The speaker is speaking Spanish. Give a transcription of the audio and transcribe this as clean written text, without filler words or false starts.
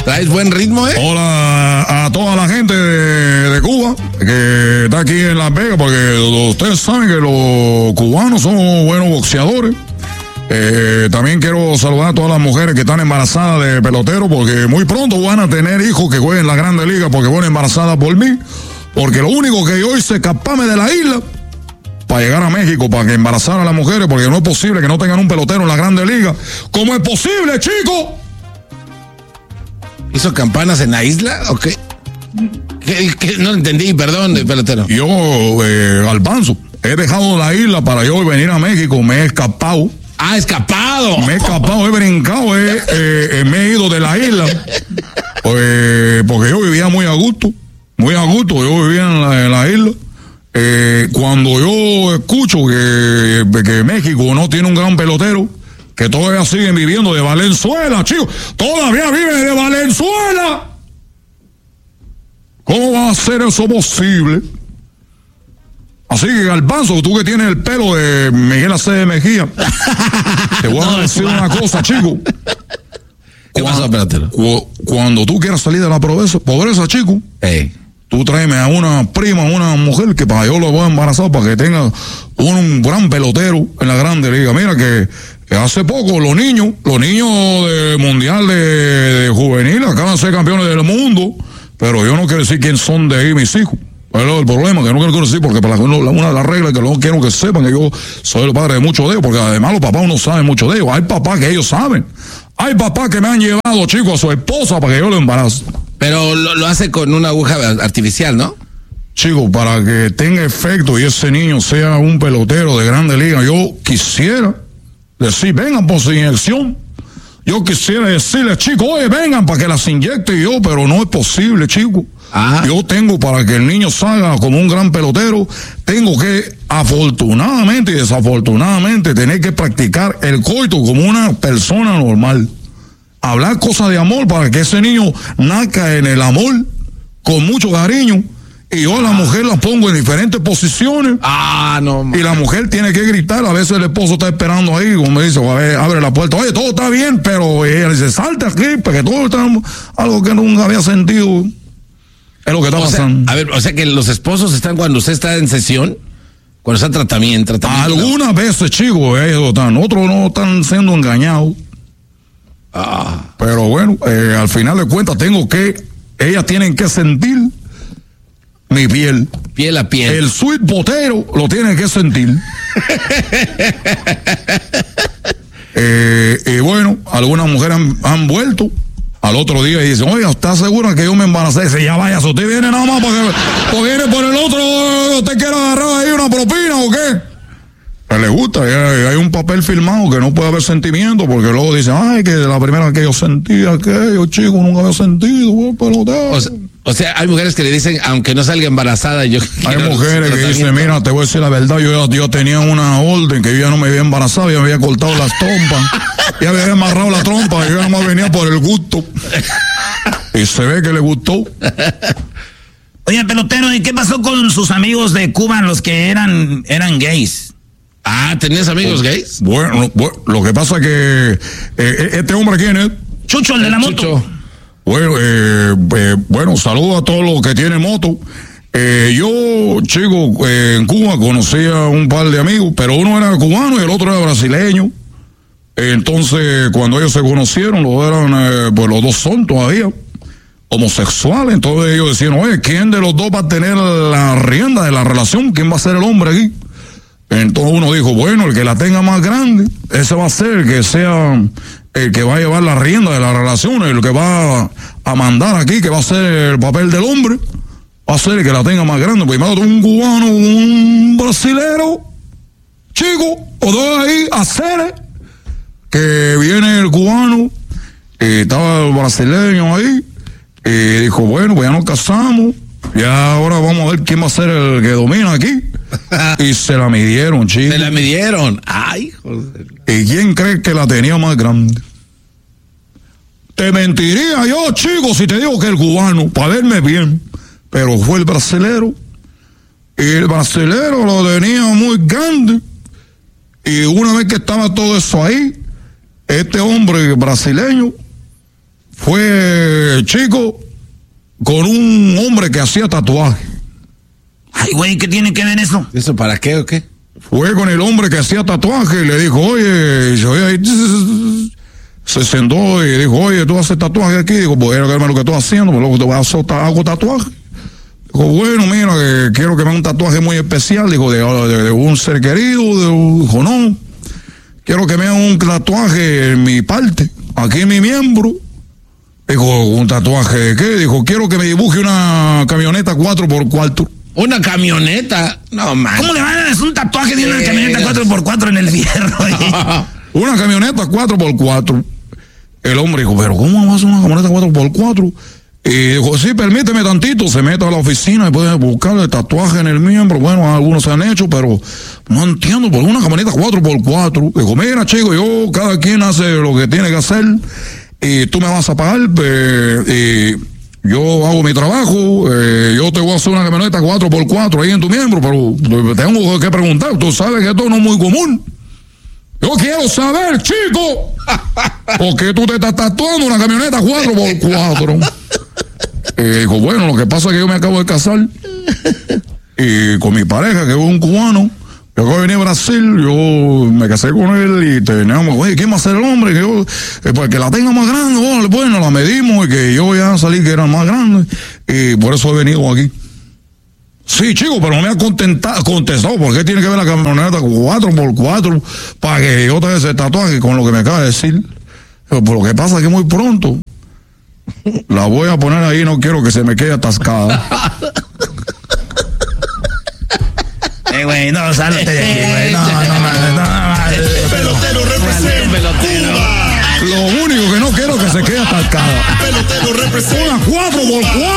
Traes buen ritmo, ¿eh? Hola a toda la gente de Cuba que está aquí en Las Vegas, porque ustedes saben que los cubanos son buenos boxeadores. También quiero saludar a todas las mujeres que están embarazadas de pelotero, porque muy pronto van a tener hijos que jueguen en la Grande Liga, porque fueron embarazadas por mí. Porque lo único que yo hice es escaparme de la isla para llegar a México, para que embarazara a las mujeres, porque no es posible que no tengan un pelotero en la Grande Liga. ¿Cómo es posible, chico? ¿Hizo campanas en la isla? ¿O qué? ¿Qué? No entendí, perdón, pelotero. Yo, Albanzo, he dejado la isla para yo venir a México, me he escapado. ¡Ah, escapado! Me he escapado, he brincado, me he ido de la isla. Porque yo vivía muy a gusto, yo vivía en la isla. Cuando yo escucho que México no tiene un gran pelotero, que todavía siguen viviendo de Valenzuela, chicos, todavía viven de Valenzuela. ¿Cómo va a ser eso posible? Así que, Garbanzo, tú que tienes el pelo de Miguel Acevedo Mejía, te voy a decir una cosa, chico. ¿Qué pasa, pelotero? Cuando tú quieras salir de la pobreza, chico, tú tráeme a una prima, una mujer que para yo lo voy a embarazar para que tenga un gran pelotero en la Grande Liga. Mira que hace poco los niños del Mundial de Juvenil acaban de ser campeones del mundo, pero yo no quiero decir quién son de ahí mis hijos. Pero el problema es que no quiero decir, porque para una de las reglas es que no quiero que sepan que yo soy el padre de muchos de ellos, porque además los papás no saben mucho de ellos. Hay papás que ellos saben. Hay papás que me han llevado, chicos, a su esposa para que yo lo embarace. Pero lo hace con una aguja artificial, ¿no? Chicos, para que tenga efecto y ese niño sea un pelotero de Grande Liga, yo quisiera decir, vengan por su inyección. Yo quisiera decirles, chicos, oye, vengan para que las inyecte yo, pero no es posible, chicos. Yo tengo, para que el niño salga como un gran pelotero, tengo que, afortunadamente y desafortunadamente, tener que practicar el coito como una persona normal. Hablar cosas de amor para que ese niño nazca en el amor con mucho cariño. Y yo a la mujer la pongo en diferentes posiciones. No, man. Y la mujer tiene que gritar. A veces el esposo está esperando ahí, como me dice, a ver, abre la puerta. Oye, todo está bien, pero ella dice, salta aquí, porque todo está algo que nunca había sentido. Es lo que está pasando. A ver, o sea que los esposos están cuando usted está en sesión, cuando está en tratamiento. Algunas veces, chicos, ellos están, otros no están siendo engañados. Pero bueno, al final de cuentas ellas tienen que sentir mi piel. Piel a piel. El sweet potero lo tienen que sentir. Y bueno, algunas mujeres han vuelto al otro día y dicen, oiga, ¿está segura que yo me embaracé? Dice, ya vaya, si usted viene nada más porque viene por el otro, ¿usted quiere agarrar ahí una propina o qué? Pues le gusta, hay un papel firmado que no puede haber sentimiento, porque luego dicen, ay, que la primera vez que yo sentí aquello, chico, nunca había sentido, pelotero. O sea, hay mujeres que le dicen, aunque no salga embarazada, hay mujeres que dicen, mira, te voy a decir la verdad, yo tenía una orden que yo ya no me había embarazado, ya me había cortado las trompas, ya me había amarrado la trompa, yo nada más venía por el gusto. Y se ve que le gustó. Oye, pelotero, ¿y qué pasó con sus amigos de Cuba, los que eran gays? ¿Tenías amigos gays? Bueno, lo que pasa es que este hombre, ¿quién es? Chucho, el de la moto. Chucho. Bueno, saludo a todos los que tienen moto. Yo, chico, en Cuba conocí a un par de amigos, pero uno era cubano y el otro era brasileño. Entonces, cuando ellos se conocieron, los dos son todavía homosexuales. Entonces ellos decían, oye, ¿quién de los dos va a tener la rienda de la relación? ¿Quién va a ser el hombre aquí? Entonces uno dijo, bueno, el que la tenga más grande, ese va a ser el que sea el que va a llevar la rienda de la relación, el que va a mandar aquí, que va a ser el papel del hombre, va a ser el que la tenga más grande. Primero un cubano, un brasilero, chico, o dos ahí, hacer que viene el cubano, estaba el brasileño ahí, y dijo, bueno, pues ya nos casamos, ya ahora vamos a ver quién va a ser el que domina aquí. Y se la midieron, chicos. Se la midieron. Ay, joder. ¿Y quién cree que la tenía más grande? Te mentiría yo, chicos, si te digo que el cubano, para verme bien, pero fue el brasilero. Y el brasilero lo tenía muy grande. Y una vez que estaba todo eso ahí, este hombre brasileño fue chico con un hombre que hacía tatuaje. Ay, güey, ¿qué tiene que ver eso? ¿Eso para qué o qué? Fue con el hombre que hacía tatuaje y le dijo, oye, se sentó y dijo, oye, tú haces tatuaje aquí. Digo, pues verme lo que estoy haciendo, pues luego te voy a hacer hago tatuaje. Dijo, bueno, mira, que quiero que me haga un tatuaje muy especial. Dijo, de un ser querido. Dijo, no, quiero que me haga un tatuaje en mi parte, aquí en mi miembro. Dijo, ¿un tatuaje de qué? Dijo, quiero que me dibuje una camioneta 4x4. ¿Una camioneta? No, man. ¿Cómo le van a hacer un tatuaje de una camioneta 4x4 en el fierro? Una camioneta 4x4. El hombre dijo, pero ¿cómo vas a hacer una camioneta 4x4? Y dijo, sí, permíteme tantito. Se mete a la oficina y puede buscar el tatuaje en el miembro. Bueno, algunos se han hecho, pero no entiendo por una camioneta 4x4. Dijo, mira, chico, yo, cada quien hace lo que tiene que hacer y tú me vas a pagar. Yo hago mi trabajo, yo te voy a hacer una camioneta 4x4 ahí en tu miembro, pero tengo que preguntar, tú sabes que esto no es muy común. Yo quiero saber, chico, ¿por qué tú te estás tatuando una camioneta 4x4? Dijo, bueno, lo que pasa es que yo me acabo de casar y con mi pareja, que es un cubano. Yo acabo de venir a Brasil, yo me casé con él y teníamos, oye, ¿quién va a ser el hombre? Que yo, pues que la tenga más grande, bueno, la medimos y que yo ya salí que era más grande y por eso he venido aquí. Sí, chico, pero no me ha contestado, ¿por qué tiene que ver la camioneta 4x4 para que yo tenga ese tatuaje con lo que me acaba de decir? Pero lo que pasa es que muy pronto la voy a poner ahí, no quiero que se me quede atascada. Güey, no, sálate de aquí, güey. No. Pelotero representa Cuba. Lo único que no quiero es que se quede atascada. Pelotero representa Una 4x4.